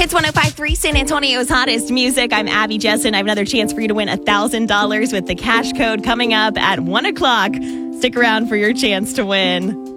Hits 105.3, San Antonio's hottest music. I'm Abby Jessen. I have another chance for you to win $1,000 with the cash code coming up at 1 o'clock. Stick around for your chance to win.